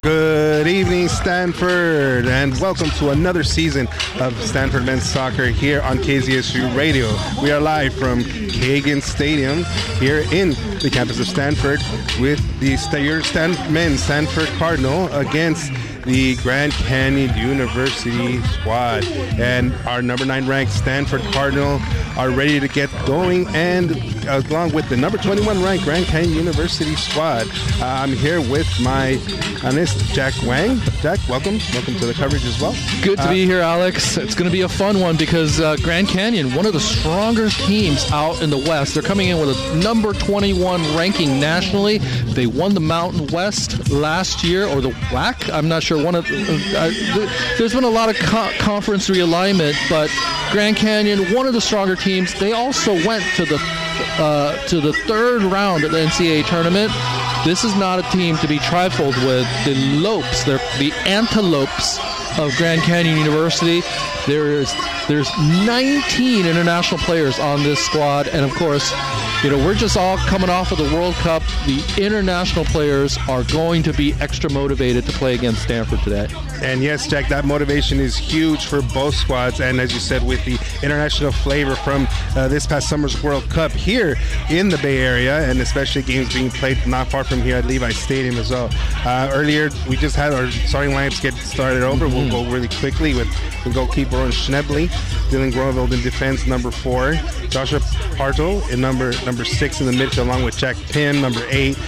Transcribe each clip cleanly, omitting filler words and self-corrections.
Good evening, Stanford, and welcome to another season of Stanford Men's Soccer here on KZSU Radio. We are live from Kagan Stadium here in the campus of Stanford with the men's Stanford Cardinal against the Grand Canyon University squad. And our number 9 ranked Stanford Cardinal are ready to get going, and along with the number 21 ranked Grand Canyon University squad. I'm here with my analyst, Jack Wang. Jack, welcome to the coverage as well. Good to be here, Alex. It's going to be a fun one because Grand Canyon, one of the stronger teams out in the West. They're coming in with a number 21 ranking nationally. They won the Mountain West last year, or the WAC. I'm not sure. There's been a lot of conference realignment, but Grand Canyon, one of the stronger teams. They also went to the third round of the NCAA tournament. This is not a team to be trifled with. The Lopes, they're the Antelopes of Grand Canyon University. There's 19 international players on this squad, and of course, we're just all coming off of the World Cup. The international players are going to be extra motivated to play against Stanford today. And yes, Jack, that motivation is huge for both squads. And as you said, with the international flavor from this past summer's World Cup here in the Bay Area, and especially games being played not far from here at Levi Stadium as well. Earlier, we just had our starting lineups get started over. We'll go really quickly with the goalkeeper on Schnebley, Dylan Groveld in defense, number 4, Joshua Parto in number 6 in the midfield, along with Jack Pym, number 8,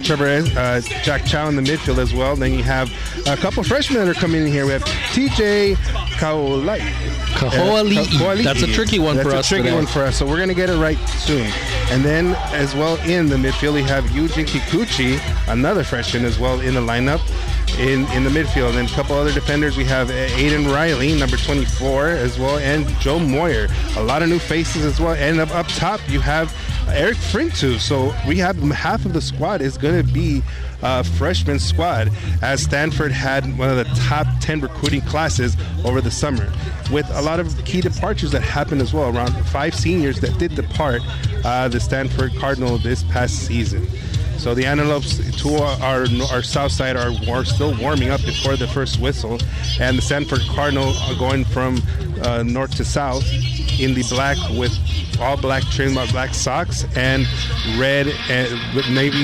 Jack Chow in the midfield as well. Then you have a couple freshmen that are coming in here. We have TJ Kaoli'i. That's a tricky one for us. That's a tricky one for us, so we're going to get it right soon. And then as well in the midfield, we have Yujin Kikuchi, another freshman as well in the lineup in the midfield. And then a couple other defenders, we have Aiden Riley, number 24 as well, and Joe Moyer. A lot of new faces as well. And up top, you have Eric Frintu. So we have half of the squad is going to be a freshman squad, as Stanford had one of the top 10 recruiting classes over the summer, with a lot of key departures that happened as well. Around 5 seniors that did depart the Stanford Cardinal this past season. So the Antelopes to our south side are still warming up before the first whistle, and the Stanford Cardinal are going from north to south in the black with all black trim, black socks, and red and with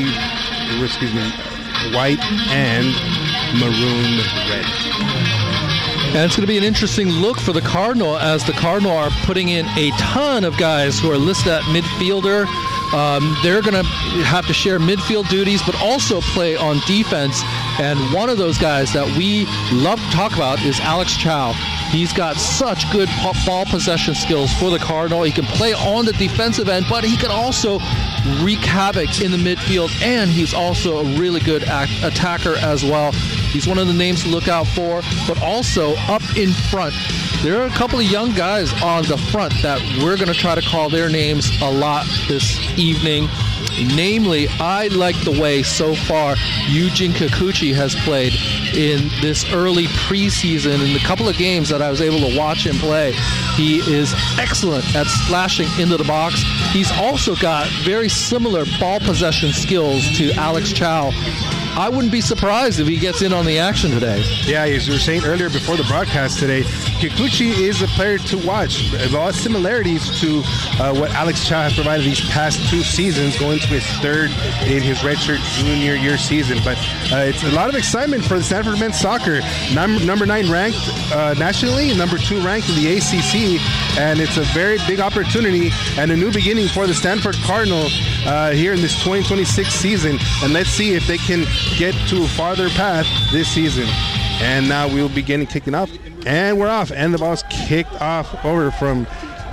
white and maroon red. And it's going to be an interesting look for the Cardinal, as the Cardinal are putting in a ton of guys who are listed at midfielder. They're going to have to share midfield duties, but also play on defense. And one of those guys that we love to talk about is Alex Chow. He's got such good ball possession skills for the Cardinal. He can play on the defensive end, but he can also wreak havoc in the midfield, and he's also a really good attacker as well. He's one of the names to look out for, but also up in front, there are a couple of young guys on the front that we're going to try to call their names a lot this evening. Namely, I like the way so far Yujin Kikuchi has played in this early preseason. In the couple of games that I was able to watch him play, he is excellent at splashing into the box. He's also got very similar ball possession skills to Alex Chow. I wouldn't be surprised if he gets in on the action today. Yeah, as you were saying earlier before the broadcast today, Kikuchi is a player to watch. A lot of similarities to what Alex Chow has provided these past 2 seasons, going to his 3rd in his redshirt junior year season. But it's a lot of excitement for the Stanford men's soccer. Number 9 ranked nationally, number 2 ranked in the ACC, and it's a very big opportunity and a new beginning for the Stanford Cardinal here in this 2026 season. And let's see if they can get to a farther path this season. And now we'll be getting kicked off, and we're off, and the ball's kicked off over from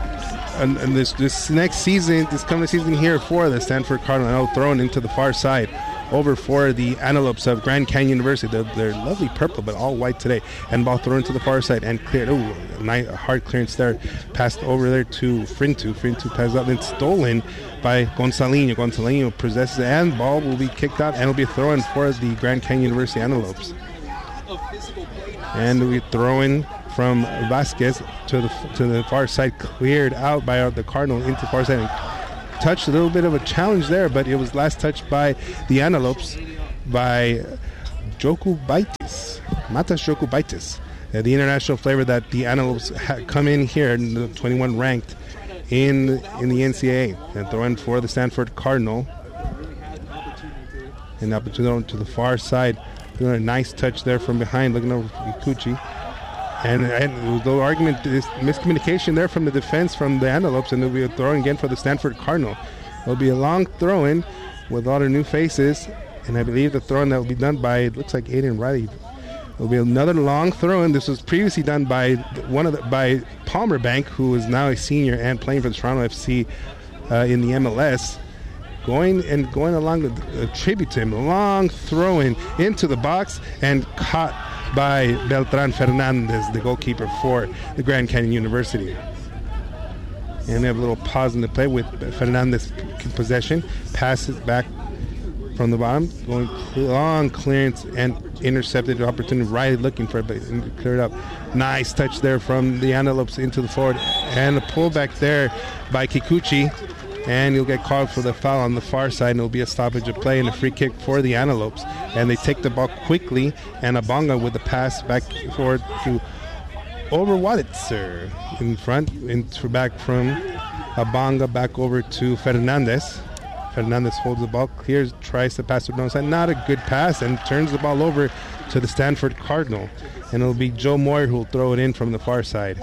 this next season, this coming season here for the Stanford Cardinal, thrown into the far side over for the Antelopes of Grand Canyon University. They're lovely purple, but all white today, and ball thrown to the far side and cleared. A hard clearance there, passed over there to Frintu. Frintu passes out, then stolen by Gonzalino. Gonzalino possesses it, and ball will be kicked out, and it'll be thrown for the Grand Canyon University Antelopes. And we throw in from Vasquez to the far side, cleared out by the Cardinal into the far side. And touched a little bit of a challenge there, but it was last touched by the Antelopes by Jokubaitis. Matas Jokubaitis. The international flavor that the Antelopes come in here, 21 ranked in the NCAA. And throwing for the Stanford Cardinal. And up to the far side. Doing a nice touch there from behind, looking over Kikuchi. And the argument is miscommunication there from the defense from the Antelopes, and they'll be throwing again for the Stanford Cardinal. It'll be a long throw-in with all the new faces, and I believe the throw-in that will be done by, it looks like Aiden Riley. It'll be another long throw-in. This was previously done by by Palmer Bank, who is now a senior and playing for the Toronto FC in the MLS. Going along a tribute to him, long throw-in into the box and caught by Beltran Fernandez, the goalkeeper for the Grand Canyon University. And they have a little pause in the play with Fernandez in possession. Passes back from the bottom, going long clearance and intercepted the opportunity. Riley looking for it, but cleared up. Nice touch there from the Antelopes into the forward. And a pullback there by Kikuchi. And you'll get called for the foul on the far side, and it'll be a stoppage of play and a free kick for the Antelopes. And they take the ball quickly, and Abanga with the pass back forward to Overwaditzer in front, back from Abanga back over to Fernandez. Fernandez holds the ball, clears, tries to pass to the side. Not a good pass, and turns the ball over to the Stanford Cardinal. And it'll be Joe Moore who will throw it in from the far side.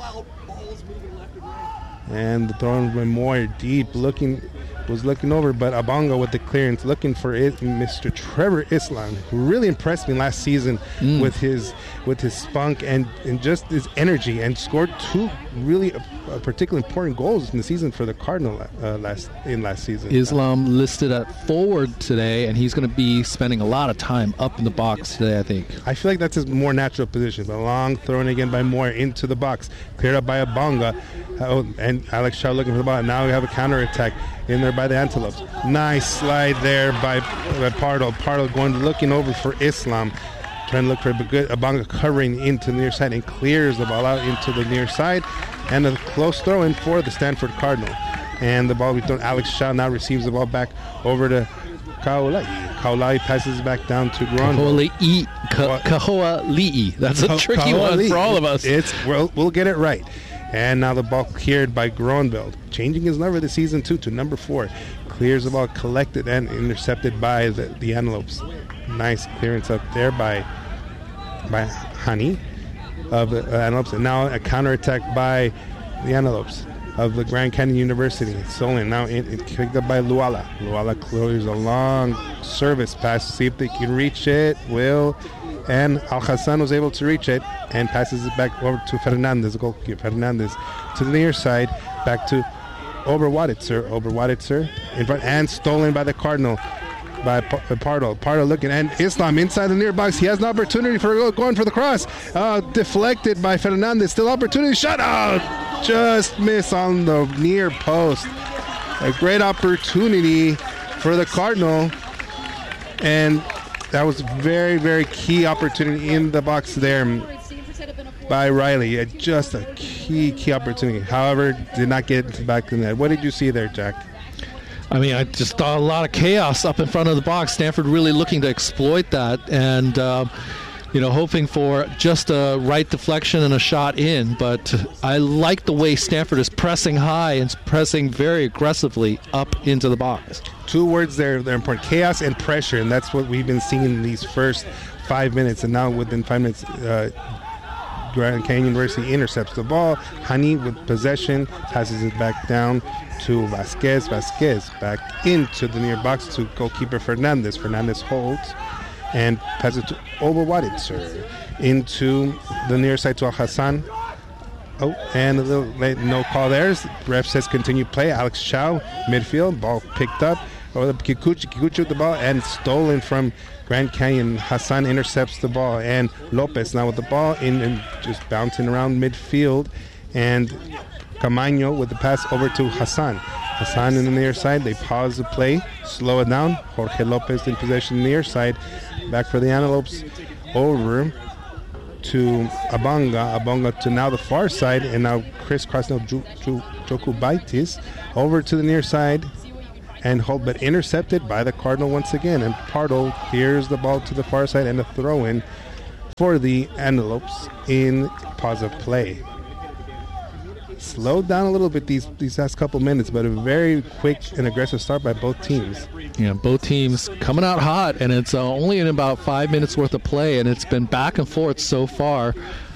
And the throw by Moore deep, was looking over, but Abanga with the clearance, looking for it. Mr. Trevor Islam, who really impressed me last season with his spunk and just his energy, and scored two really particularly important goals in the season for the Cardinal last season. Islam listed at forward today, and he's going to be spending a lot of time up in the box today, I think. I feel like that's his more natural position. The long thrown again by Moore into the box, cleared up by Abanga, and Alex Shaw looking for the ball. Now we have a counterattack in there by the Antelopes. Nice slide there by Pardo. Pardo looking over for Islam, trying to look for it, but good. Abanga covering into the near side and clears the ball out into the near side. And a close throw in for the Stanford Cardinal. And the ball will be thrown. Alex Shaw now receives the ball back over to Kaolai. Kaolai passes back down to Grondo. Kahoali'i. That's a tricky one for all of us. We'll get it right. And now the ball cleared by Gronveld, changing his number this season too to number 4. Clears the ball, collected and intercepted by the Antelopes. Nice clearance up there by Hani of the Antelopes. And now a counterattack by the Antelopes of the Grand Canyon University. Stolen now picked up by Luala. Luala clears a long service pass to see if they can reach it. And Al-Hassan was able to reach it and passes it back over to Fernandez, the goalkeeper. Fernandez to the near side, back to Oberwaditzer. Oberwaditzer in front and stolen by the Cardinal by Pardo. Pardo looking, and Islam inside the near box. He has an opportunity for going for the cross. Deflected by Fernandez. Still opportunity. Shot out. Just miss on the near post. A great opportunity for the Cardinal. And that was very, very key opportunity in the box there by Riley. Just a key opportunity. However, did not get back in that. What did you see there, Jack? I mean, I just saw a lot of chaos up in front of the box. Stanford really looking to exploit that and, hoping for just a right deflection and a shot in. But I like the way Stanford is pressing high and pressing very aggressively up into the box. 2 words there, they're important: chaos and pressure, and that's what we've been seeing in these first 5 minutes. And now within 5 minutes, Grand Canyon University intercepts the ball. Hani with possession passes it back down to Vasquez. Vasquez back into the near box to goalkeeper Fernandez. Fernandez holds and passes to Oberwaditzer into the near side to Al-Hassan. Oh, and a little no call there. Ref says continue play. Alex Shaw, midfield, ball picked up. Kikuchi with the ball and stolen from Grand Canyon. Hassan intercepts the ball, and Lopez now with the ball and just bouncing around midfield, and Camaño with the pass over to Hassan. Hassan in the near side. They pause the play, slow it down. Jorge Lopez in possession near side. Back for the Antelopes over to Abanga to now the far side, and now crisscross now Jokubaitis over to the near side. and hold, but intercepted by the Cardinal once again. And Pardo clears the ball to the far side and a throw-in for the Antelopes in pause of play. Slowed down a little bit these last couple minutes, but a very quick and aggressive start by both teams. Yeah, both teams coming out hot, and it's only in about 5 minutes worth of play, and it's been back and forth so far.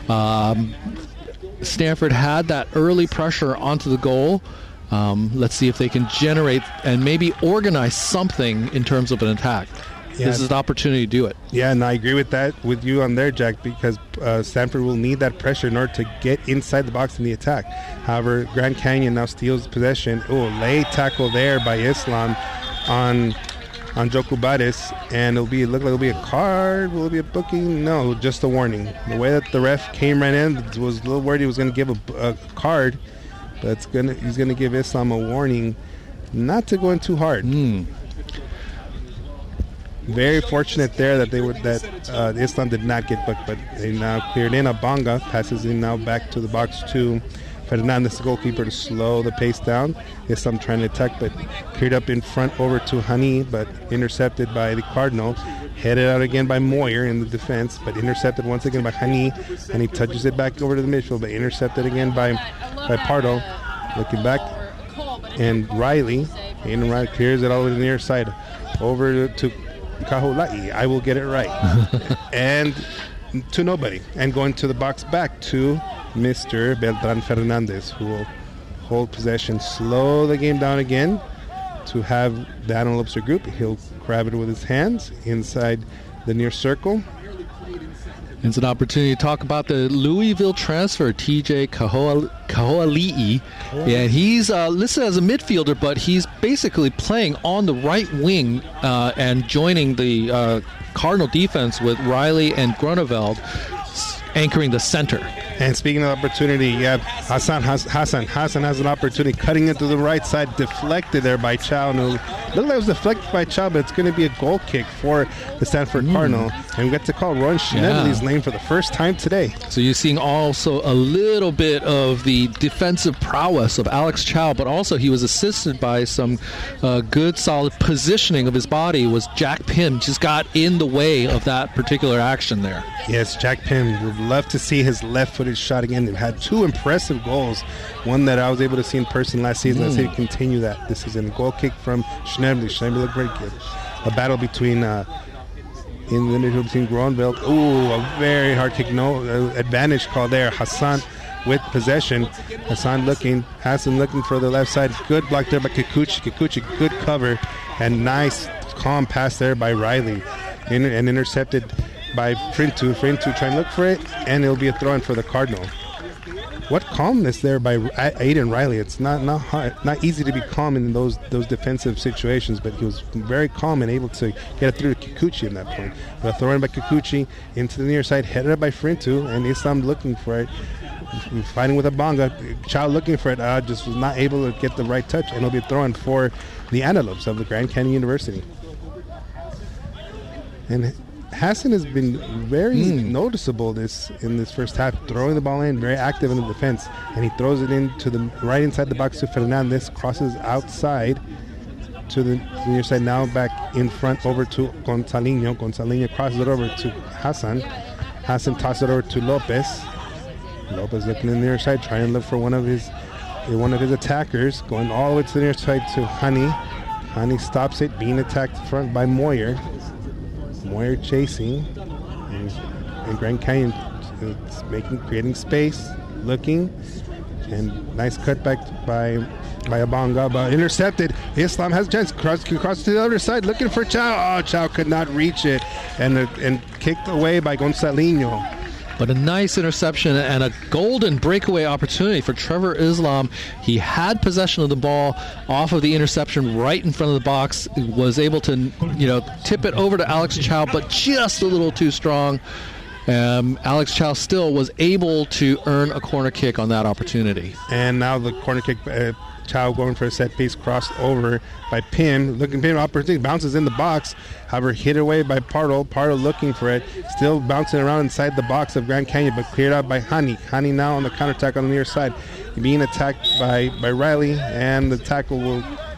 Stanford had that early pressure onto the goal. Let's see if they can generate and maybe organize something in terms of an attack. Yeah. This is an opportunity to do it. Yeah, and I agree with you on there, Jack, because Stanford will need that pressure in order to get inside the box in the attack. However, Grand Canyon now steals possession. Oh, late tackle there by Islam on Jokubaris, and look like it'll be a card. Will it be a booking? No, just a warning. The way that the ref came right in was a little worried he was going to give a card, but he's going to give Islam a warning not to go in too hard. Very fortunate there that Islam did not get booked, but they now cleared in. Abanga passes in now back to the box to Fernandez, the goalkeeper, to slow the pace down. Islam trying to attack, but cleared up in front over to Hani, but intercepted by the Cardinal. Headed out again by Moyer in the defense, but intercepted once again by Hani, and he touches it back over to the midfield, but intercepted again by Pardo. Looking back, and Riley clears it all the way to the near side over to Kahula'i. I will get it right. And to nobody. And going to the box back to Mr. Beltran Fernandez, who will hold possession, slow the game down again to have the Antelopes regroup. He'll grab it with his hands inside the near circle. It's an opportunity to talk about the Louisville transfer, TJ Kahoali'i. Yeah, he's listed as a midfielder, but he's basically playing on the right wing and joining the Cardinal defense with Riley and Grunewald anchoring the center. And speaking of opportunity, you have Hassan has an opportunity cutting into the right side, deflected there by Chow. Looked like it was deflected by Chow, but it's going to be a goal kick for the Stanford Cardinal. And we get to call Ron Schnebley's name for the first time today. So you're seeing also a little bit of the defensive prowess of Alex Chow, but also he was assisted by some good, solid positioning of his body. Was Jack Pym just got in the way of that particular action there. Yes, Jack Pym. Would love to see his left-footed shot again. They've had two impressive goals. One that I was able to see in person last season. Let's see him continue that. This is a goal kick from Schnebley. Schnebley looked very good. A battle between in the middle between Grunewald. Ooh, a very hard kick. No advantage call there. Hassan with possession. Hassan looking for the left side. Good block there by Kikuchi. Kikuchi, good cover. And nice, calm pass there by Riley. And intercepted by Frintu. Frintu trying to look for it, and it'll be a throw-in for the Cardinal. What calmness there by Aiden Riley. It's not easy to be calm in those defensive situations, but he was very calm and able to get it through to Kikuchi in that point. But a throw-in by Kikuchi into the near side, headed up by Frintu, and Islam looking for it. Fighting with Abanga. Chow looking for it, just was not able to get the right touch, and it'll be a throw-in for the Antelopes of the Grand Canyon University. And Hassan has been very noticeable in this first half, throwing the ball in, very active in the defense, and he throws it into the right inside the box to Fernandez, crosses outside to the near side, now back in front over to Gonzalino. Gonzalino crosses it over to Hassan. Hassan tosses it over to Lopez. Lopez looking in the near side, trying to look for one of his attackers, going all the way to the near side to Hani. Hani stops it, being attacked front by Moyer. Moyer chasing, and Grand Canyon creating space, looking, and nice cutback by Abanga, but intercepted. Islam has a chance, cross to the other side, looking for Chow. Chow could not reach it, and kicked away by Gonzalino. But a nice interception and a golden breakaway opportunity for Trevor Islam. He had possession of the ball off of the interception right in front of the box. Was able to, tip it over to Alex Chow, but just a little too strong. Alex Chow still was able to earn a corner kick on that opportunity. And now the corner kick, Chow going for a set piece, crossed over by Pym. Looking Pym, opportunity, bounces in the box. However, hit away by Pardo. Pardo looking for it. Still bouncing around inside the box of Grand Canyon, but cleared out by Hani. Hani now on the counterattack on the near side. Being attacked by Riley, and the tackle will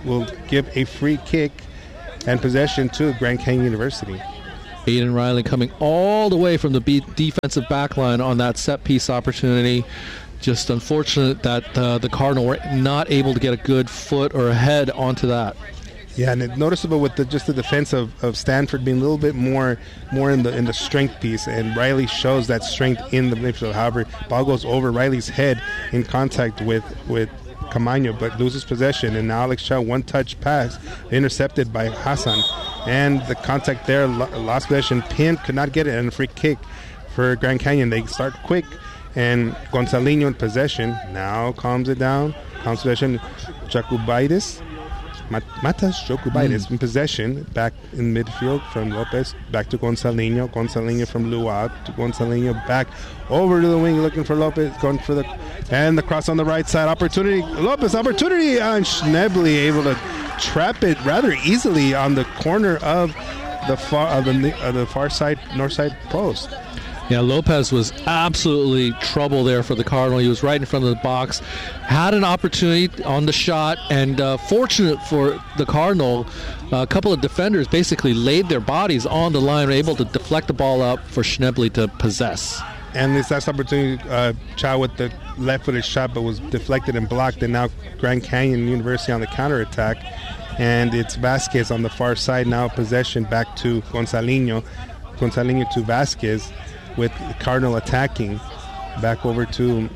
will give a free kick and possession to Grand Canyon University. Aiden Riley coming all the way from the defensive back line on that set-piece opportunity. Just unfortunate that the Cardinal were not able to get a good foot or a head onto that. Yeah, and it's noticeable with the defense of Stanford being a little bit more in the strength piece, and Riley shows that strength in the midfield. However, ball goes over Riley's head in contact with Camaño, but loses possession, and now Alex Chow, one-touch pass intercepted by Hassan, and the contact there, lost possession. Pim could not get it, and a free kick for Grand Canyon. They start quick, and Gonzalino in possession now calms it down. Calms possession. Jacobaitis. Matas Jacobaitis in possession, back in midfield from Lopez, back to Gonzalino. Gonzalino from Luau to Gonzalino, back over to the wing, looking for Lopez, going for and the cross on the right side. Opportunity, Lopez, opportunity, and Schnebly able to trap it rather easily on the corner of the far side, north side post. Yeah, Lopez was absolutely trouble there for the Cardinal. He was right in front of the box, had an opportunity on the shot, and fortunate for the Cardinal, a couple of defenders basically laid their bodies on the line, were able to deflect the ball up for Schnebly to possess. And this last opportunity, Chow with the left-footed shot, but was deflected and blocked, and now Grand Canyon University on the counterattack. And it's Vasquez on the far side, now possession back to Gonzalino. Gonzalino to Vasquez, with Cardinal attacking back over to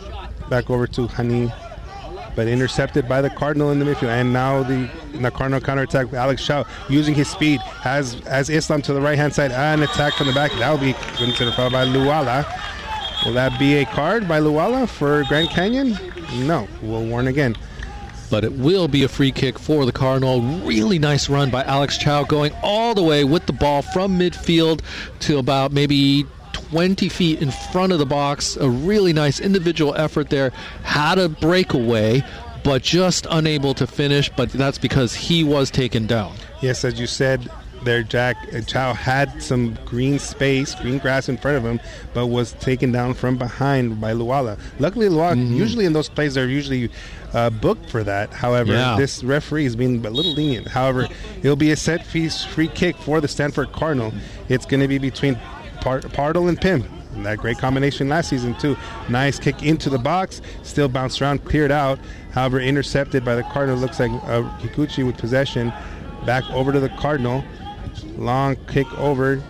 Hani, but intercepted by the Cardinal in the midfield. And now the Cardinal counterattack. Alex Chow using his speed has Islam to the right hand side, and attack from the back. That will be considered foul by Luala. Will that be a card by Luala for Grand Canyon? No, we'll warn again. But it will be a free kick for the Cardinal. Really nice run by Alex Chow, going all the way with the ball from midfield to about maybe 20 feet in front of the box. A really nice individual effort there. Had a breakaway, but just unable to finish. But that's because he was taken down. Yes, as you said there, Jack, Chow had some green grass in front of him, but was taken down from behind by Luala. Luckily, Luala, usually in those plays, they're usually booked for that. However, this referee is being a little lenient. However, it'll be a set-piece free kick for the Stanford Cardinal. It's going to be between Partle and Pim. And that great combination last season too. Nice kick into the box, still bounced around, cleared out. However, intercepted by the Cardinal. Looks like Kikuchi with possession. Back over to the Cardinal. Long kick over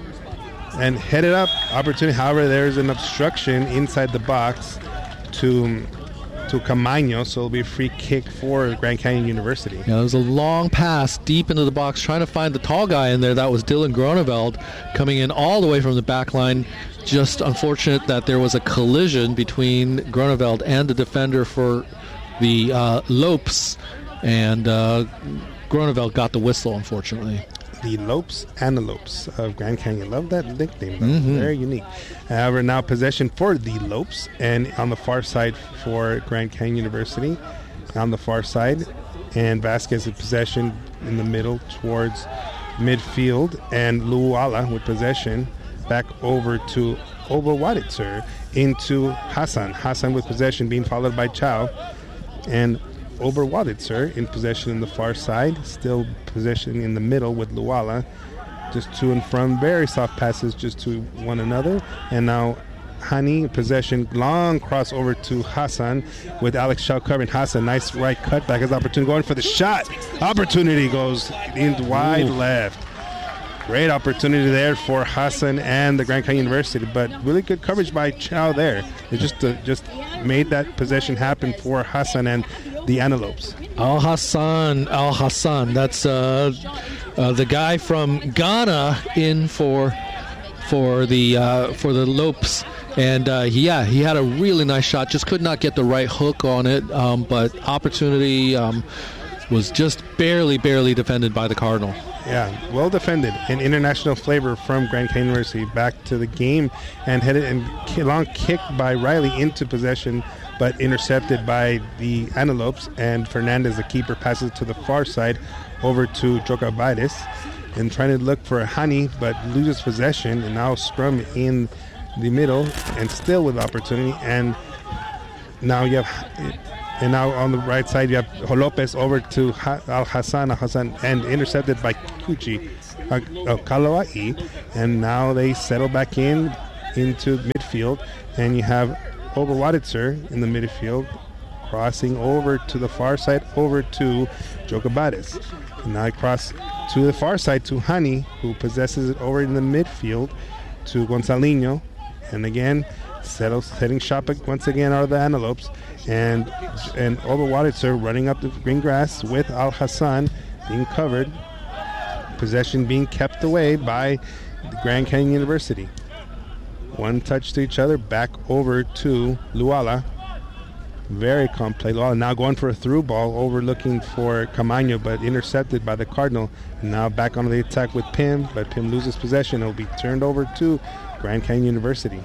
and headed up. Opportunity. However, there's an obstruction inside the box to Camaño, so it'll be a free kick for Grand Canyon University. Yeah, there was a long pass deep into the box, trying to find the tall guy in there. That was Dylan Groneveld coming in all the way from the back line. Just unfortunate that there was a collision between Groneveld and the defender for the Lopes, and Groneveld got the whistle, unfortunately. The Lopes Antelopes of Grand Canyon. Love that nickname. Very unique. However, now possession for the Lopes, and on the far side for Grand Canyon University. On the far side, and Vasquez in possession in the middle towards midfield, and Luala with possession back over to Oberwaditzer into Hassan. Hassan with possession being followed by Chow, and Oberwaditzer in possession in the far side, still possession in the middle with Luala, just to and from, very soft passes just to one another. And now Hani possession, long cross over to Hassan with Alex Chow covering Hassan. Nice right cut back, his opportunity going for the shot. Opportunity goes in wide left. Great opportunity there for Hassan and the Grand Canyon University, but really good coverage by Chow there. It just made that possession happen for Hassan and the Antelopes. Al Hassan. That's the guy from Ghana in for the Lopes, and he had a really nice shot. Just could not get the right hook on it, but opportunity was just barely defended by the Cardinal. Yeah, well defended. An international flavor from Grand Canyon University back to the game, and headed and long kick by Riley into possession, but intercepted by the Antelopes, and Fernandez, the keeper, passes to the far side over to Jokabaitis and trying to look for Hani, but loses possession, and now scrum in the middle and still with opportunity. And now you have And now on the right side, you have Lopez over to Al Hassan, and intercepted by Kikuchi, Kalawai. And now they settle back into midfield, and you have Oberwaditzer in the midfield, crossing over to the far side, over to Jokabades. And now I cross to the far side to Hani, who possesses it over in the midfield to Gonzalino. And again, setting shop once again are the Antelopes. And Oberwaditzer running up the green grass with Al Hassan being covered. Possession being kept away by Grand Canyon University. One touch to each other, back over to Luala. Very complex. Luala now going for a through ball, over looking for Camaño, but intercepted by the Cardinal. Now back on the attack with Pim, but Pim loses possession. It will be turned over to Grand Canyon University.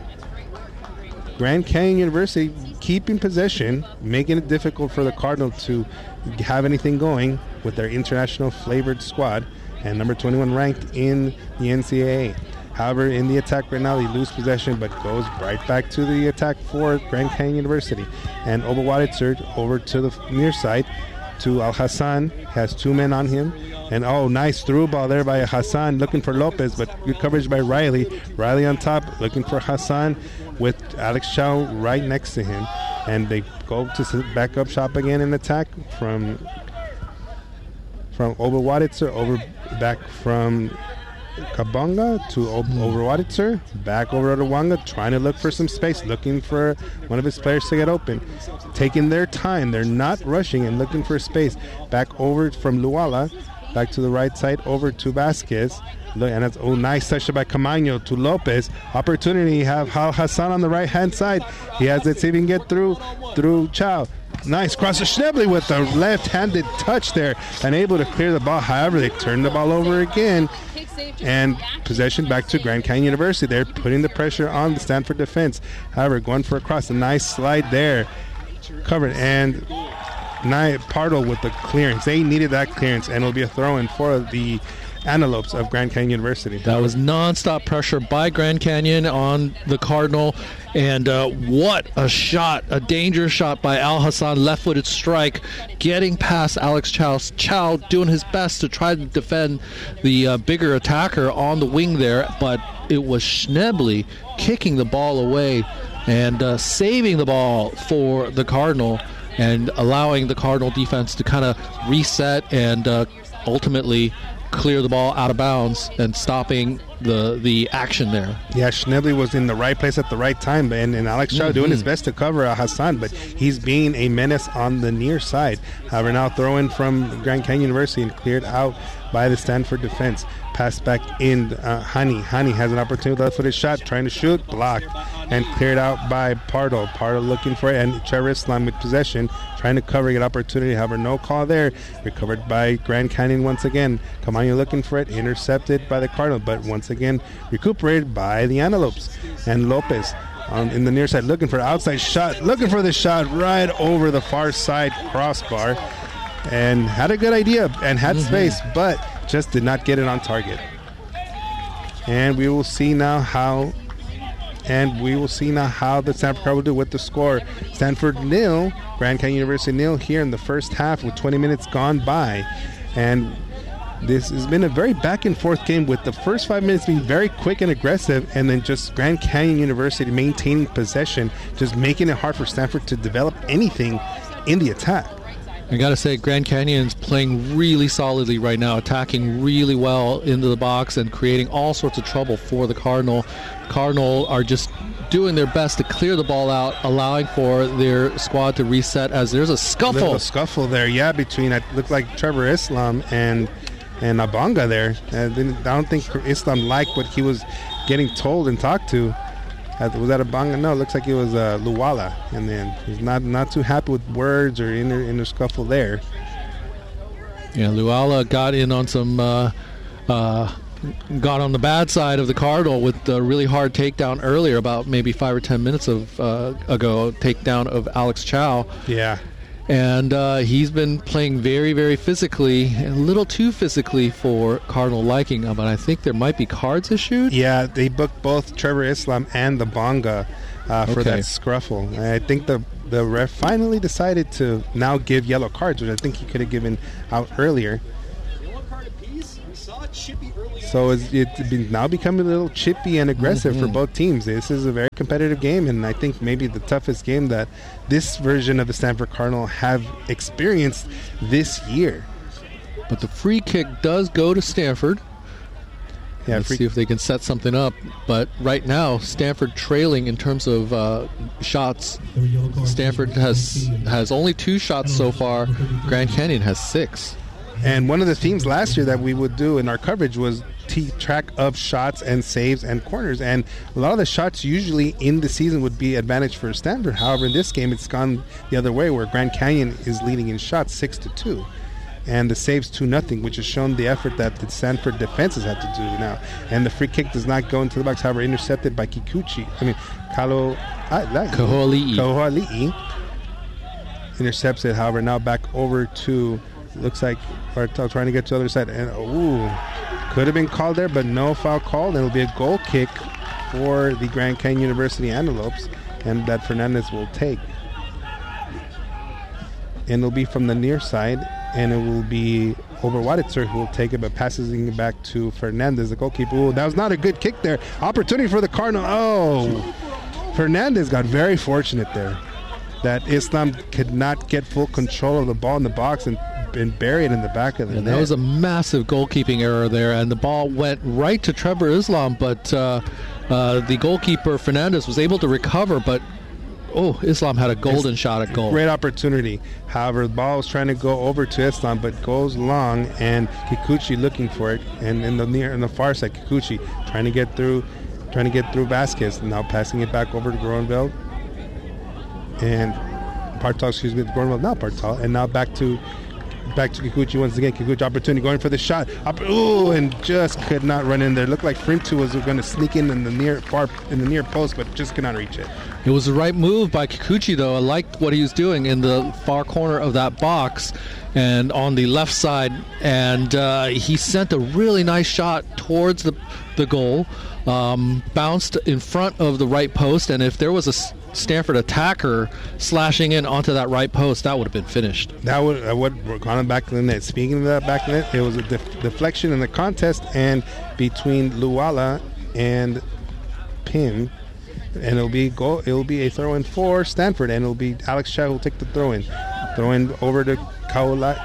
Grand Canyon University keeping possession, making it difficult for the Cardinal to have anything going with their international flavored squad, and number 21 ranked in the NCAA. However, in the attack right now, they lose possession, but goes right back to the attack for Grand Canyon University. And Oberwaditzer over to the near side to Al Hassan, has two men on him. And nice through ball there by Hassan, looking for Lopez, but good coverage by Riley. Riley on top, looking for Hassan with Alex Chow right next to him. And they go to back up shop again in attack from Oberwaditzer, back from Kabanga to Oberwaditzer, back over to Wanga, trying to look for some space, looking for one of his players to get open. Taking their time, they're not rushing and looking for space. Back over from Luala, back to the right side, over to Vasquez. And that's nice touch by Camaño to Lopez. Opportunity, you have Al Hassan on the right-hand side. He has it, see if he can get through Chow. Nice cross to Schnebley with the left-handed touch there, and able to clear the ball. However, they turn the ball over again, and possession back to Grand Canyon University. They're putting the pressure on the Stanford defense. However, going for a cross, a nice slide there, covered, and Pardo with the clearance. They needed that clearance, and it'll be a throw-in for the Antelopes of Grand Canyon University. That was nonstop pressure by Grand Canyon on the Cardinal, and what a shot, a dangerous shot by Al Hassan, left-footed strike, getting past Alex Chow. Chow doing his best to try to defend the bigger attacker on the wing there, but it was Schnebley kicking the ball away and saving the ball for the Cardinal, and allowing the Cardinal defense to kind of reset and ultimately clear the ball out of bounds and stopping the action there. Yeah, Schnebley was in the right place at the right time, and Alex Chow doing his best to cover Hassan, but he's being a menace on the near side. However, now throw in from Grand Canyon University and cleared out by the Stanford defense. Pass back in Hani. Hani has an opportunity with a left-footed shot, trying to shoot, blocked, and cleared out by Pardo. Pardo looking for it, and Trevor Islam with possession, trying to cover an opportunity. However, no call there. Recovered by Grand Canyon once again. Camaño looking for it, intercepted by the Cardinal, but once again recuperated by the Antelopes. And Lopez in the near side looking for an outside shot, looking for the shot right over the far side crossbar, and had a good idea and had space, but just did not get it on target. And we will see now how the Stanford crowd will do with the score. Stanford 0, Grand Canyon University 0 here in the first half with 20 minutes gone by. And this has been a very back and forth game, with the first 5 minutes being very quick and aggressive, and then just Grand Canyon University maintaining possession, just making it hard for Stanford to develop anything in the attack. I got to say, Grand Canyon's playing really solidly right now, attacking really well into the box and creating all sorts of trouble for the Cardinal. Cardinal are just doing their best to clear the ball out, allowing for their squad to reset as there's a scuffle. A scuffle there, yeah, between, it looked like Trevor Islam and Abanga there. I don't think Islam liked what he was getting told and talked to. Was that Abanga? No, it looks like it was Luala. And then he's not too happy with words or in the scuffle there. Yeah, Luala got in on some, got on the bad side of the Cardinal with a really hard takedown earlier, about maybe 5 or 10 minutes ago, takedown of Alex Chow. Yeah. And he's been playing very, very physically, a little too physically for Cardinal liking, but I think there might be cards issued. Yeah, they booked both Trevor Islam and the Bonga for that scruffle. I think the the ref finally decided to now give yellow cards, which I think he could have given out earlier. Yellow card apiece. We saw it chippy early. So it's now becoming a little chippy and aggressive for both teams. This is a very competitive game, and I think maybe the toughest game that this version of the Stanford Cardinal have experienced this year. But the free kick does go to Stanford. Yeah, Let's see if they can set something up. But right now, Stanford trailing in terms of shots. Stanford has only 2 shots so far. Grand Canyon has 6. And one of the themes last year that we would do in our coverage was keep track of shots and saves and corners. And a lot of the shots usually in the season would be advantage for Stanford. However, in this game, it's gone the other way, where Grand Canyon is leading in shots 6-2. And the saves 2-0, which has shown the effort that the Stanford defenses have to do now. And the free kick does not go into the box, however, intercepted by Kaho'ali'i. Intercepts it, however, now back over to, looks like Bartel trying to get to the other side. And, could have been called there, but no foul called. And it'll be a goal kick for the Grand Canyon University Antelopes, and that Fernandez will take. And it'll be from the near side. And it will be over Waditzer who will take it, but passes it back to Fernandez, the goalkeeper. Ooh, that was not a good kick there. Opportunity for the Cardinal. Fernandez got very fortunate there that Islam could not get full control of the ball in the box and bury it in the back of the net. That was a massive goalkeeping error there, and the ball went right to Trevor Islam, but the goalkeeper, Fernandez, was able to recover, but Islam had a golden shot at goal. Great opportunity. However, the ball was trying to go over to Islam, but goes long, and Kikuchi looking for it. And in the far side, Kikuchi trying to get through Vasquez. Now passing it back over to Groenveld. And Groenveld, not Bartal. And now back to Kikuchi once again. Kikuchi opportunity going for the shot. And just could not run in there. Looked like Frintu was going to sneak in the near post, but just could not reach it. It was the right move by Kikuchi, though. I liked what he was doing in the far corner of that box and on the left side. And he sent a really nice shot towards the goal. Bounced in front of the right post. And if there was a Stanford attacker slashing in onto that right post, that would have been finished. That would have gone back to the net. Speaking of that back to the net, it was a deflection in the contest and between Luala and Pim. And it'll be a throw-in for Stanford, and it'll be Alex Chow who will take the throw-in. Throw-in over to Kaho'ali'i.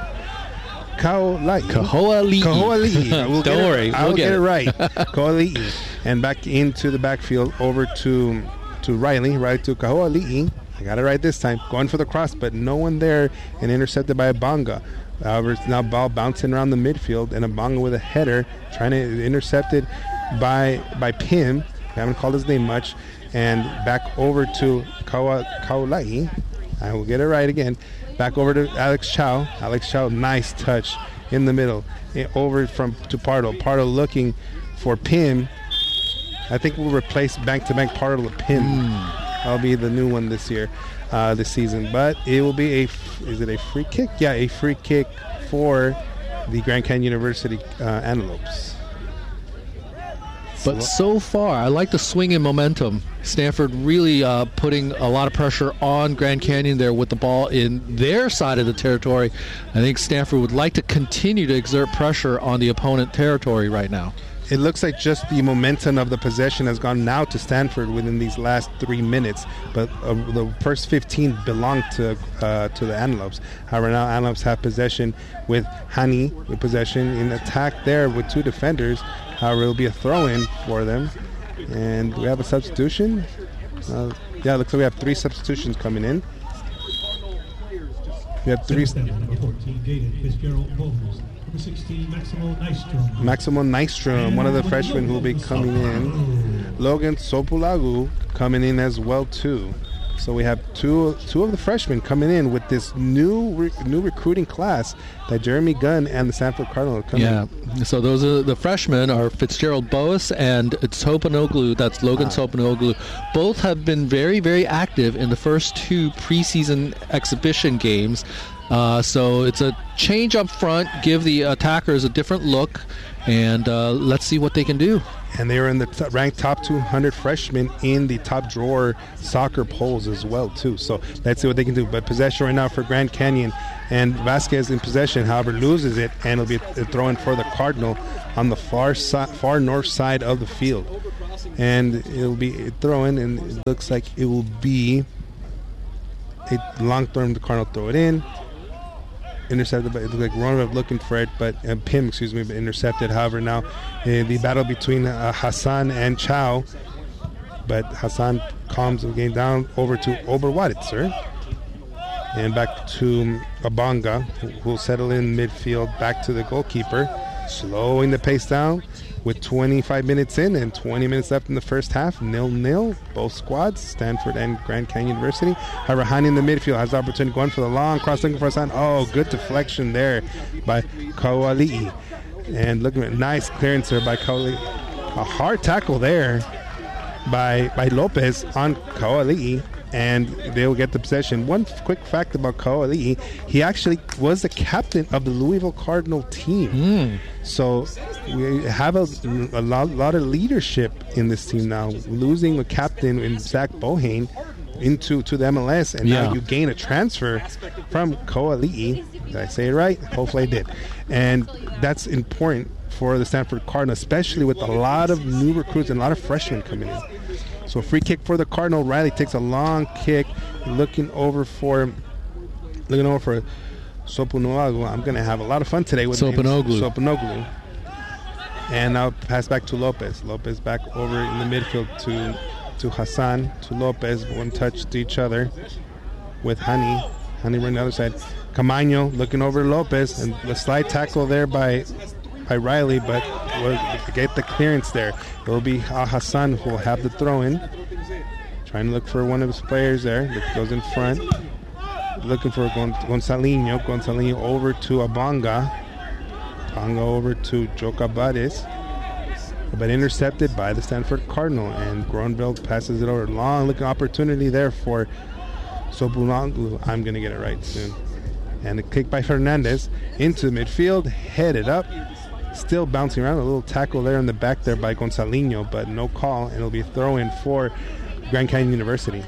Don't worry, I'll get it right. Kaho'ali'i. And back into the backfield over to Riley, right to Kaho'ali'i. I got it right this time. Going for the cross, but no one there, and intercepted by Abanga. However, it's now ball bouncing around the midfield, and Abanga with a header, trying to intercept it by Pim. I haven't called his name much. And back over to Kaho'ali'i. I will get it right again. Back over to Alex Chow. Alex Chow, nice touch in the middle. Over to Pardo. Pardo looking for Pim. I think we'll replace bank-to-bank Pardo with Pim. That'll be the new one this season. But it will be is it a free kick? Yeah, a free kick for the Grand Canyon University Antelopes. But so far, I like the swing in momentum. Stanford really putting a lot of pressure on Grand Canyon there with the ball in their side of the territory. I think Stanford would like to continue to exert pressure on the opponent territory right now. It looks like just the momentum of the possession has gone now to Stanford within these last 3 minutes, but the first 15 belong to the Antelopes. However, now Antelopes have possession with Hani with possession in attack there with 2 defenders. However, it'll be a throw-in for them. And we have a substitution. It looks like we have 3 substitutions coming in. We have 3. Number 14, Jaden Fitzgerald Holmes. Number 16, Maximo Nystrom, one of the freshmen who will be coming in. Logan Sopulagu coming in as well, too. So we have two of the freshmen coming in with this new recruiting class that Jeremy Gunn and the Stanford Cardinal are coming in. Yeah, so those are the freshmen are Fitzgerald Boas and Topanoglu. That's Logan Topanoglu. Both have been very, very active in the first 2 preseason exhibition games. So it's a change up front, give the attackers a different look, and let's see what they can do. And they were in the ranked top 200 freshmen in the top drawer soccer polls as well, too. So let's see what they can do. But possession right now for Grand Canyon. And Vasquez in possession, however, loses it. And it'll be a throw-in for the Cardinal on the far north side of the field. And it'll be a throw-in, and it looks like it will be a long throw. The Cardinal throw it in. Intercepted, but it looked like Roanoke looking for it, but Pim, but intercepted. However, now the battle between Hassan and Chow, but Hassan calms the game down over to Oberwaditzer, and back to Abanga, who'll settle in midfield, back to the goalkeeper, slowing the pace down with 25 minutes in and 20 minutes left in the first half. 0-0, both squads, Stanford and Grand Canyon University. However, Hani in the midfield has the opportunity going for the long cross, looking for Hassan. Oh, good deflection there by Kauali'i. And looking at nice clearance there by Kauali'i. A hard tackle there by Lopez on Kauali'i, and they'll get the possession. One quick fact about Kauali'i, he actually was the captain of the Louisville Cardinal team. So we have a lot of leadership in this team now. Losing a captain in Zach Bohane to the MLS, and now you gain a transfer from Kauali'i. Did I say it right? Hopefully I did. And that's important for the Stanford Cardinal, especially with a lot of new recruits and a lot of freshmen coming in. So free kick for the Cardinal. Riley takes a long kick, looking over for Sopunoglu. I'm going to have a lot of fun today with Sopunoglu. And now pass back to Lopez. Lopez back over in the midfield to Hassan, to Lopez. One touch to each other with Hani. Hani running the other side. Camaño looking over Lopez, and the slide tackle there by Riley, but will get the clearance there. It will be Hassan who will have the throw-in. Trying to look for one of his players there that goes in front. Looking for Gonzalino. Gonzalino over to Abanga. Abanga over to Jokabades. But intercepted by the Stanford Cardinal. And Groenveld passes it over. Long looking opportunity there for Sopunoglu. I'm going to get it right soon. And a kick by Fernandez into midfield. Headed up. Still bouncing around. A little tackle there in the back there by Gonzalino, but no call. And it'll be throw-in for Grand Canyon University.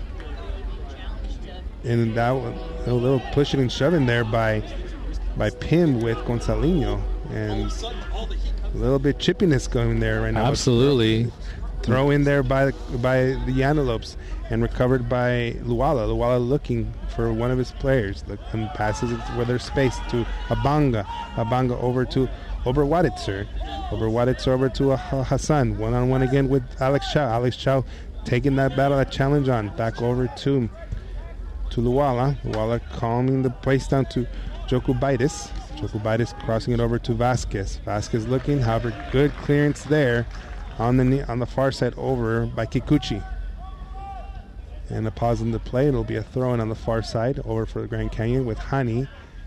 And that one, a little pushing and shoving there by Pim with Gonzalino. And a little bit chippiness going there right now. Absolutely. Throw in there by the Antelopes and recovered by Luala. Luala looking for one of his players and passes it where there's space to Abanga. Abanga over to Oberwaditzer. Oberwaditzer over to Hassan. One-on-one again with Alex Chow. Alex Chow taking that battle, that challenge on. Back over to Luala. Luala calming the place down to Jokubaitis. Jokubaitis crossing it over to Vasquez. Vasquez looking, however, good clearance there on the far side over by Kikuchi. And a pause in the play. It'll be a throw-in on the far side over for the Grand Canyon with Hani.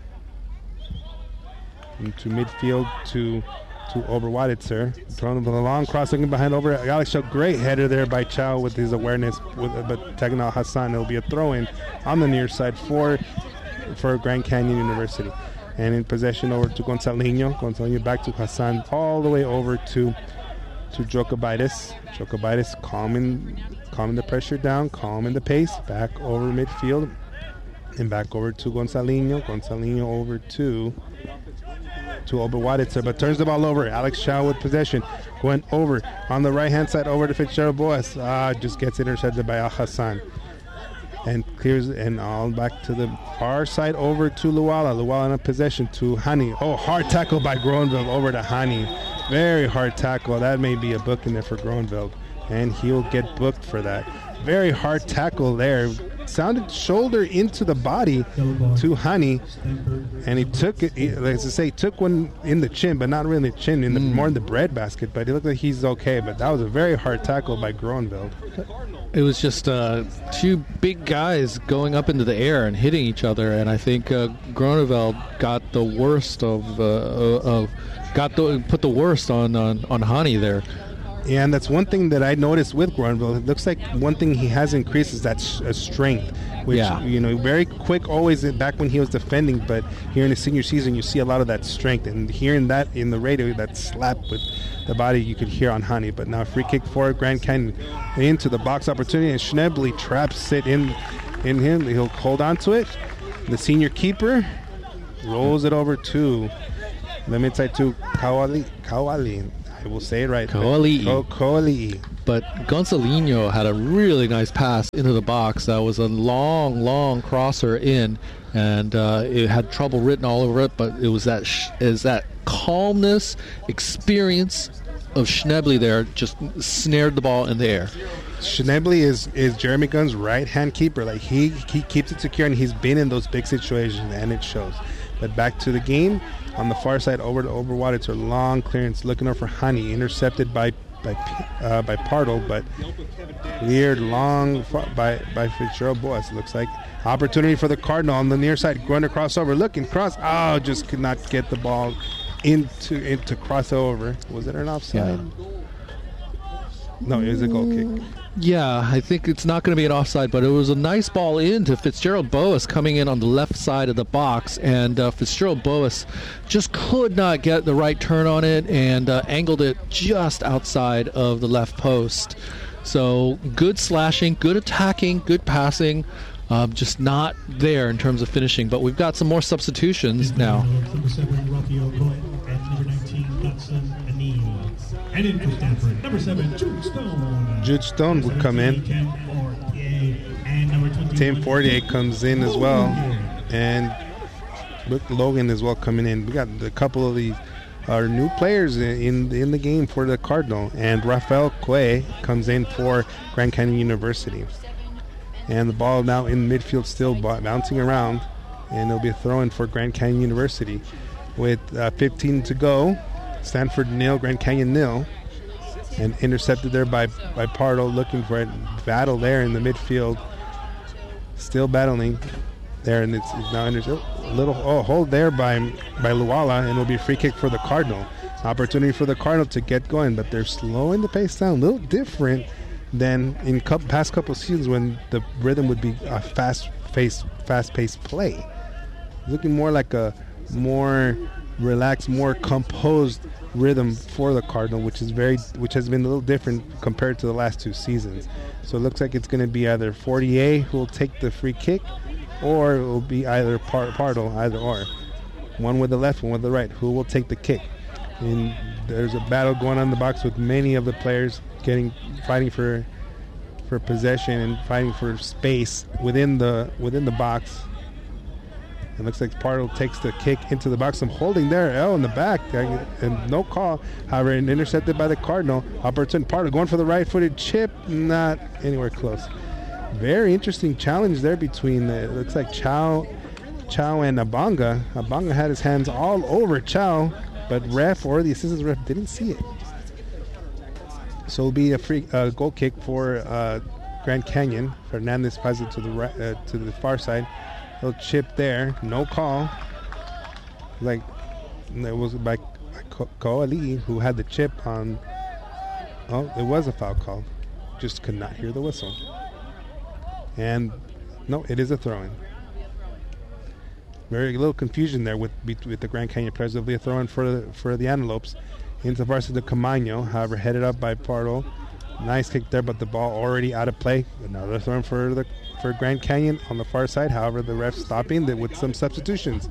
Into midfield to Oberwaditzer. Throwing with a long cross, looking behind over Alex Chow. Great header there by Chow with his awareness, but tagging out Hassan. It'll be a throw-in on the near side for Grand Canyon University. And in possession over to Gonzalino. Gonzalino back to Hassan, all the way over to Jokubaitis. Jokubaitis calming the pressure down, calming the pace. Back over midfield. And back over to Gonzalino. Gonzalino over to Oberwaditzer, but turns the ball over. Alex Chow with possession. Going over on the right-hand side over to Fitzgerald Boas. Just gets intercepted by Al Hassan. And clears and all back to the far side over to Luala. Luala in possession to Hani. Oh, hard tackle by Groenveld over to Hani. Very hard tackle. That may be a book in there for Groenveld. And he'll get booked for that. Very hard tackle there. Sounded shoulder into the body to Hani, and he took it. Took one in the chin, but not really the chin, more in the breadbasket. But it looked like he's okay. But that was a very hard tackle by Groenveld. It was just two big guys going up into the air and hitting each other, and I think Groenveld got the worst put the worst on Hani there. Yeah, and that's one thing that I noticed with Granville. It looks like one thing he has increased is that strength, which, very quick always back when he was defending, but here in his senior season, you see a lot of that strength. And hearing that in the radio, that slap with the body, you could hear on Hani. But now free kick for Grand Canyon into the box opportunity, and Schnebly traps it in him. He'll hold on to it. The senior keeper rolls it over to the midside to Kawali. I will say it right. Kawali. But Gonzalino had a really nice pass into the box. That was a long crosser in, and it had trouble written all over it. But it was that calmness, experience of Schnebly there, just snared the ball in the air. Schnebly is Jeremy Gunn's right-hand keeper. Like he keeps it secure, and he's been in those big situations, and it shows. But back to the game. On the far side, over to Overwater. It's a long clearance, looking over for Hani, intercepted by Pardo, but cleared long by Fitzgerald Boas. Looks like opportunity for the Cardinal on the near side, going to crossover, looking cross. Oh, just could not get the ball into crossover. Was it an offside? Yeah. No, it was a goal kick. Yeah, I think it's not going to be an offside, but it was a nice ball in to Fitzgerald Boas coming in on the left side of the box, and Fitzgerald Boas just could not get the right turn on it and angled it just outside of the left post. So good slashing, good attacking, good passing, just not there in terms of finishing. But we've got some more substitutions now. Number 7, Rafael Cohen, and number 19, Dotson Anil. And in for Stanford, number 7, Jude Stone. Jude Stone would come in. Tim Fortier comes in as well. And Logan as well coming in. We got a couple of these new players in the game for the Cardinal. And Rafael Quay comes in for Grand Canyon University. And the ball now in midfield, still bouncing around. And it'll be a throw-in for Grand Canyon University. With 15 to go, Stanford 0, Grand Canyon 0. And intercepted there by Pardo, looking for a battle there in the midfield. Still battling there, and it's now a little hold there by Luala, and it'll be a free kick for the Cardinal. Opportunity for the Cardinal to get going, but they're slowing the pace down, a little different than in past couple seasons when the rhythm would be a fast-paced play. Looking more like a more relaxed, more composed rhythm for the Cardinal, which has been a little different compared to the last two seasons. So it looks like it's going to be either Fortier who will take the free kick, or it will be either Pardo, either or. One with the left, one with the right. Who will take the kick? And there's a battle going on in the box with many of the players fighting for possession and fighting for space within the box. It looks like Pardo takes the kick into the box. I'm holding there, in the back, and no call. However, intercepted by the Cardinal. Opportunity, Pardo going for the right-footed chip, not anywhere close. Very interesting challenge there between, it looks like Chow and Abanga. Abanga had his hands all over Chow, but ref or the assistant ref didn't see it. So it'll be a free goal kick for Grand Canyon. Fernandez passes it to the far side. Little chip there, no call. Like it was by Koali who had the chip on. Oh, it was a foul call. Just could not hear the whistle. And no, it is a throw-in. Very little confusion there with the Grand Canyon players. It'll be a throw-in for the Antelopes into varsity to Camaño. However, headed up by Pardo. Nice kick there, but the ball already out of play. Another throw-in for Grand Canyon on the far side. However, the ref stopping it with some substitutions.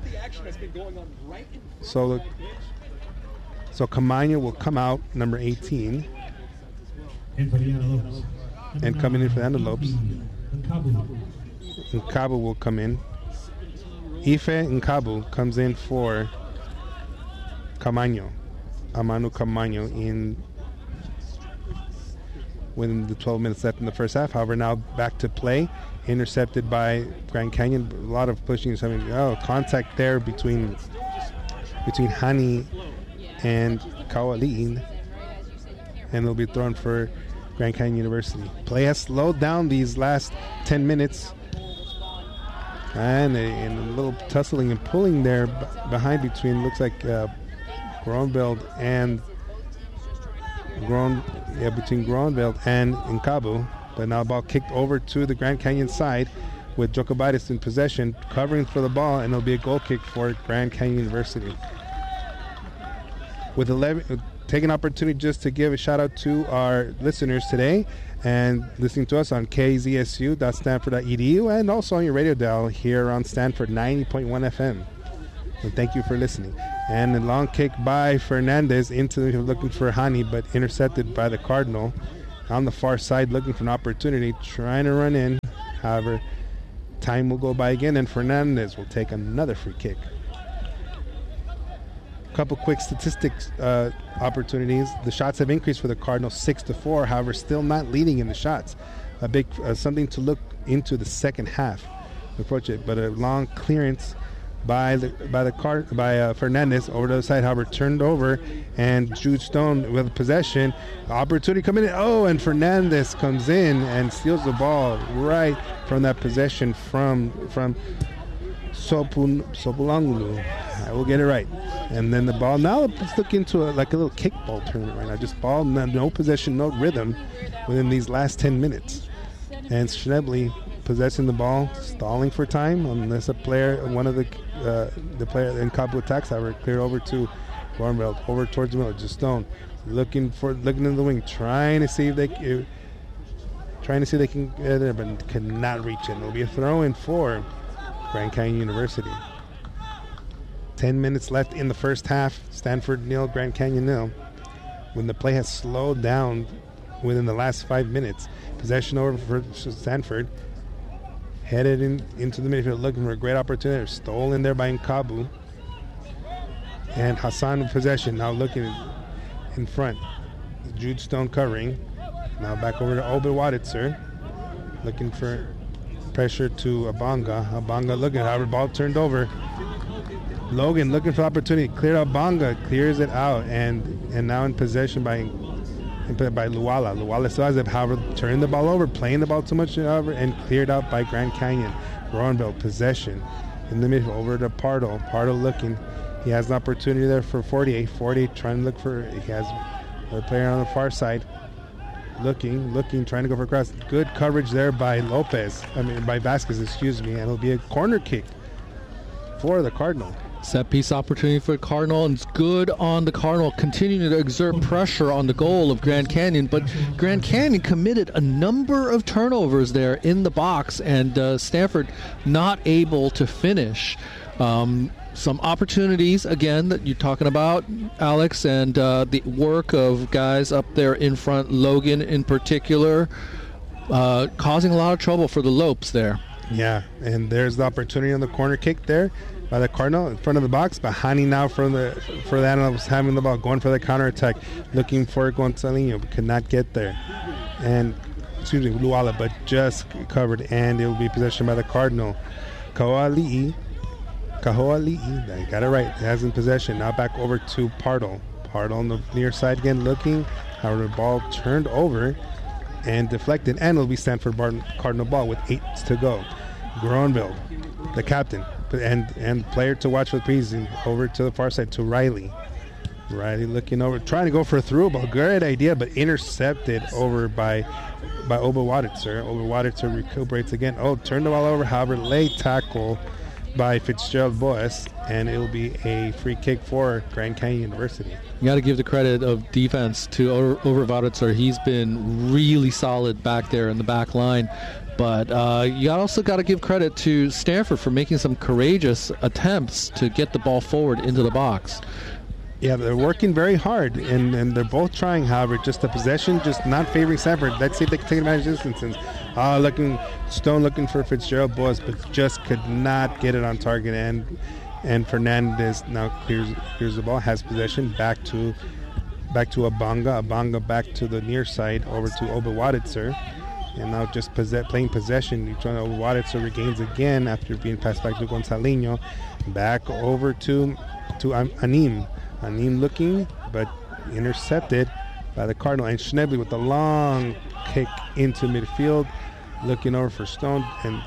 So Camaño will come out, number 18. And coming in for the Antelopes. Nkabu will come in. Ife Nkabu comes in for Camaño. Amanu Camaño within the 12 minutes left in the first half. However, now back to play. Intercepted by Grand Canyon. A lot of pushing. Contact there between Hani and Kawali'in. And it'll be thrown for Grand Canyon University. Play has slowed down these last 10 minutes. And a little tussling and pulling there behind between, looks like Gronveld and between Groenveld and Nkabu. But now ball kicked over to the Grand Canyon side with Jokubaitis in possession, covering for the ball, and it'll be a goal kick for Grand Canyon University. With 11, take an opportunity just to give a shout out to our listeners today and listening to us on kzsu.stanford.edu and also on your radio dial here on Stanford 90.1 FM. And thank you for listening. And a long kick by Fernandez looking for Hani, but intercepted by the Cardinal. On the far side, looking for an opportunity, trying to run in. However, time will go by again, and Fernandez will take another free kick. Couple quick statistics opportunities. The shots have increased for the Cardinals 6-4. However, still not leading in the shots. A big something to look into the second half. Approach it, but a long clearance by Fernandez over to the side. However, turned over, and Jude Stone with possession. Opportunity coming in. Oh, and Fernandez comes in and steals the ball right from that possession from Sopulangulu. I will get it right. And then the ball, now let's look into like a little kickball tournament right now. Just ball, no possession, no rhythm within these last 10 minutes. And Schnebly possessing the ball, stalling for time, unless one of the player in Cabo attacks, however, clear over to Groenveld, over towards the middle, just Stone, looking in the wing, trying to see if they can get there, but cannot reach it. It'll be a throw-in for Grand Canyon University. 10 minutes left in the first half. Stanford 0, Grand Canyon 0. When the play has slowed down within the last 5 minutes, possession over for Stanford. Headed into the midfield, looking for a great opportunity. Stolen there by Nkabu. And Hassan in possession, now looking in front. Jude Stone covering. Now back over to Obi Waditzer. Looking for pressure to Abanga. Abanga looking, however, ball turned over. Logan looking for opportunity. Cleared out Abanga, clears it out, and now in possession by Luala. Luala still has it, however, turned the ball over, playing the ball too much, however, and cleared out by Grand Canyon. Groenveld, possession in the midfield, over to Pardo. Pardo looking. He has an opportunity there for 48. 48 trying to look for, he has a player on the far side. Looking, trying to go for a cross. Good coverage there by Vasquez, and it'll be a corner kick for the Cardinal. Set piece opportunity for Cardinal, and it's good on the Cardinal, continuing to exert pressure on the goal of Grand Canyon. But Grand Canyon committed a number of turnovers there in the box, and Stanford not able to finish. Some opportunities, again, that you're talking about, Alex, and the work of guys up there in front, Logan in particular, causing a lot of trouble for the Lopes there. Yeah, and there's the opportunity on the corner kick there by the Cardinal in front of the box. Bahani now for the Antelope's having the ball, going for the counterattack, looking for Gonzalino, but could not get there. And, Luala, but just covered, and it will be possession by the Cardinal. Kahoali'i, I got it right, has in possession. Now back over to Pardo. Pardo on the near side again, looking. However, the ball turned over and deflected, and it'll be Stanford Cardinal ball with 8 to go. Groenveld, the captain, and player to watch for the preseason, over to the far side to Riley. Riley looking over, trying to go for a through ball. Great idea, but intercepted over by Oba Waditzer. Oba Waditzer recuperates again. Oh, turned the ball over, however, late tackle by Fitzgerald Boas, and it'll be a free kick for Grand Canyon University. You got to give the credit of defense to Over Waditzer. He's been really solid back there in the back line. But you also got to give credit to Stanford for making some courageous attempts to get the ball forward into the box. Yeah, they're working very hard, and they're both trying. However, just the possession, just not favoring Stanford. Let's see if they can take advantage of this instance. Stone looking for Fitzgerald Boas, but just could not get it on target. And Fernandez now clears the ball, has possession, back to Abanga. Abanga back to the near side, over to Oba Waditzer. And now just playing possession. Oba Waditzer regains again after being passed back to Gonzalino. Back over to Anim. Anim looking, but intercepted by the Cardinal. And Schnebly with a long kick into midfield, looking over for Stone, and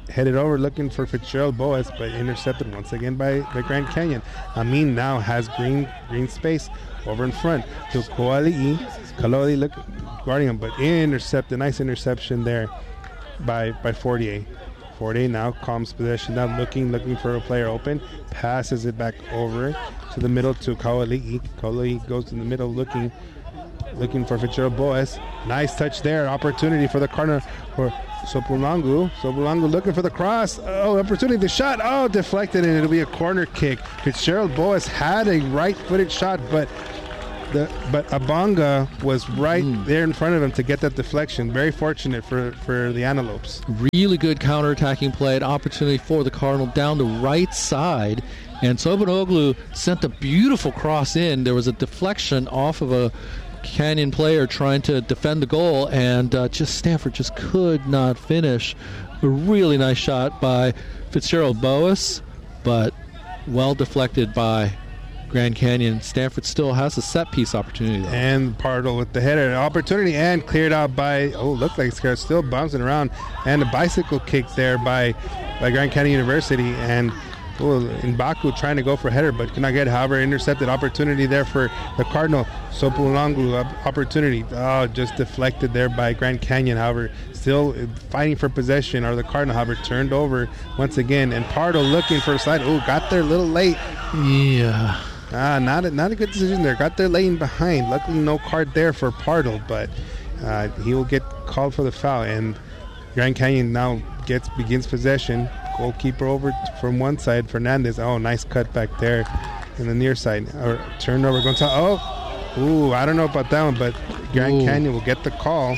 headed over looking for Fitzgerald Boas, but intercepted once again by Grand Canyon. Amin now has green space over in front to Kaloli guarding him, but intercepted. Nice interception there by Fortier. Fortier now calms possession, now looking for a player open, passes it back over to the middle to Kaloli. Kaloli goes in the middle looking for Fitzgerald Boas. Nice touch there. Opportunity for the corner for Sopulangu. Sopulangu looking for the cross. Oh, opportunity. The shot. Oh, deflected, and it'll be a corner kick. Fitzgerald Boas had a right-footed shot, but Abanga was right there in front of him to get that deflection. Very fortunate for the Antelopes. Really good counterattacking play. An opportunity for the Cardinal down the right side. And Sobanoglu sent a beautiful cross in. There was a deflection off of a Canyon player trying to defend the goal, and Stanford just could not finish. A really nice shot by Fitzgerald Boas, but well deflected by Grand Canyon. Stanford still has a set piece opportunity though. And Pardo with the header opportunity and cleared out by, looked like it's still bouncing around, and a bicycle kick there by Grand Canyon University, and Mbaku trying to go for a header but could not get it. However, intercepted opportunity there for the Cardinal. Sopulangu opportunity, just deflected there by Grand Canyon. However, still fighting for possession, or the Cardinal, however, turned over once again, and Pardo looking for a slide. Got there a little late. Yeah. Not a good decision there. Got there late and behind. Luckily, no card there for Pardo, but he will get called for the foul, and Grand Canyon now begins possession. Goalkeeper over from one side, Fernandez. Nice cut back there in the near side. Or turnover. Gonzalez. I don't know about that one, but Grand Canyon will get the call.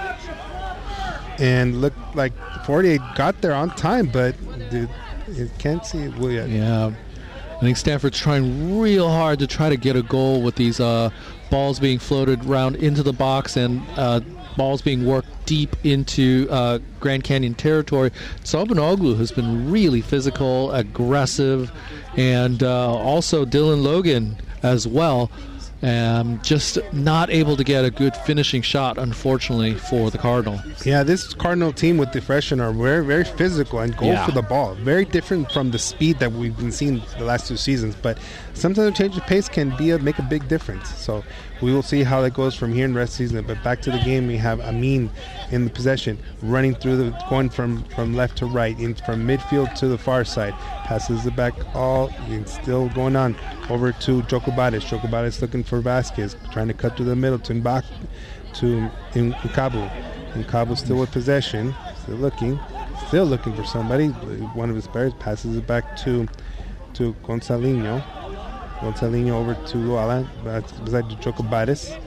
And looked like 48 got there on time, but you can't see it yet. Yeah. I think Stanford's trying real hard to try to get a goal with these balls being floated around into the box and balls being worked deep into Grand Canyon territory. Sobanoglu has been really physical, aggressive, and also Dylan Logan as well. Just not able to get a good finishing shot, unfortunately, for the Cardinal. Yeah, this Cardinal team with the freshmen are very, very physical and go for the ball. Very different from the speed that we've been seeing the last 2 seasons. But sometimes a change of pace can make a big difference. So we will see how that goes from here in the rest of the season. But back to the game, we have Amin in the possession, running through going from left to right, from midfield to the far side. Passes it back still going on over to Jokobatis. Jokobatis looking for Vasquez, trying to cut through the middle to Mbak, to Nkabu. Nkabu still with possession, still looking for somebody. One of his players passes it back to Gonzalino. Gonzalino over to Luala, beside Jokobatis.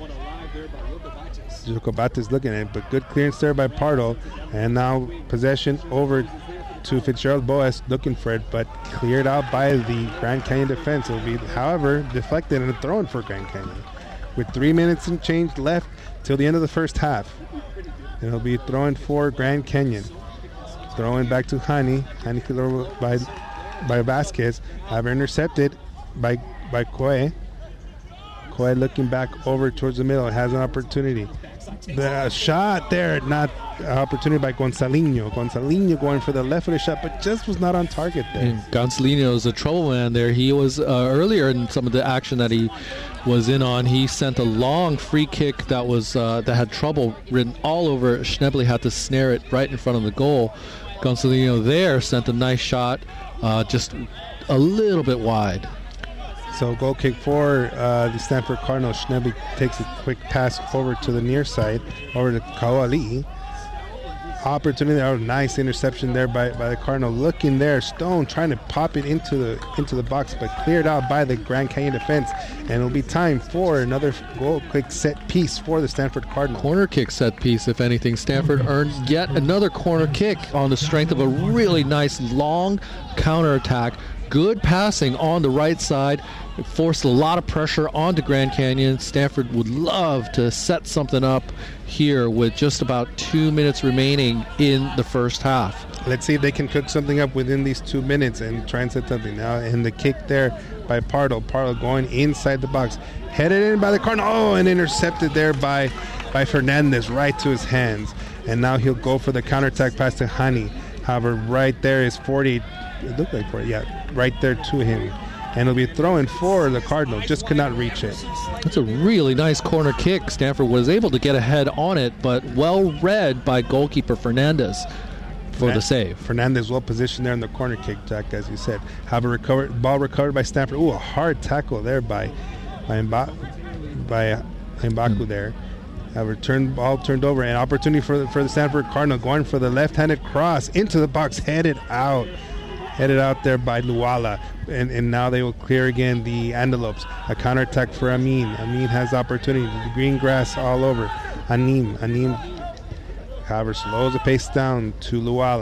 Jokobatis looking at it, but good clearance there by Pardo. And now possession over to Fitzgerald Boas, looking for it, but cleared out by the Grand Canyon defense. It will be, however, deflected and thrown for Grand Canyon. With 3 minutes and change left till the end of the first half. It'll be throwing for Grand Canyon. Throwing back to Hani. Hani by Vasquez. However, intercepted by Koe. Koe looking back over towards the middle. Has an opportunity. The shot there, not opportunity by Gonzalino. Gonzalino going for the left-footed shot, but just was not on target there. And Gonzalino is a trouble man there. He was earlier in some of the action that he was in on. He sent a long free kick that was that had trouble written all over it. Schnebly had to snare it right in front of the goal. Gonzalino there sent a nice shot, just a little bit wide. So goal kick for the Stanford Cardinals. Schnebly takes a quick pass over to the near side, over to Kaoali. Opportunity, nice interception there by the Cardinal. Looking there, Stone trying to pop it into the box, but cleared out by the Grand Canyon defense. And it'll be time for another goal kick set piece for the Stanford Cardinals. Corner kick set piece, if anything. Stanford earned yet another corner kick on the strength of a really nice long counterattack. Good passing on the right side. It forced a lot of pressure onto Grand Canyon. Stanford would love to set something up here with just about 2 minutes remaining in the first half. Let's see if they can cook something up within these 2 minutes and try and set something now. And the kick there by Pardo. Pardo going inside the box. Headed in by the Cardinal. And intercepted there by Fernandez right to his hands. And now he'll go for the counterattack pass to Hani. However, right there is 40. It looked like 40. Yeah, right there to him. And it'll be throwing for the Cardinals. Just could not reach it. That's a really nice corner kick. Stanford was able to get ahead on it, but well read by goalkeeper Fernandez for the save. Fernandez well positioned there in the corner kick, Jack, as you said. Ball recovered by Stanford. Ooh, a hard tackle there by Mbaku there. Ball turned over. An opportunity for the Stanford Cardinal going for the left-handed cross into the box, headed out there by Luala. And now they will clear again the Antelopes. A counterattack for Amin. Amin has opportunity. The green grass all over. Anim, however, slows the pace down to Luala.